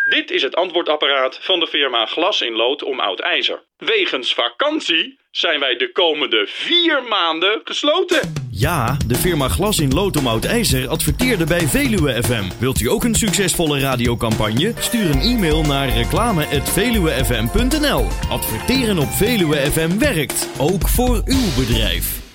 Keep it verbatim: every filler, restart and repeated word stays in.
Dit is het antwoordapparaat van de firma Glas in Lood om Oud IJzer. Wegens vakantie zijn wij de komende vier maanden gesloten. Ja, de firma Glas in Lood om Oud IJzer adverteerde bij Veluwe F M. Wilt u ook een succesvolle radiocampagne? Stuur een e-mail naar reclame at veluwefm punt n l. Adverteren op Veluwe F M werkt, ook voor uw bedrijf.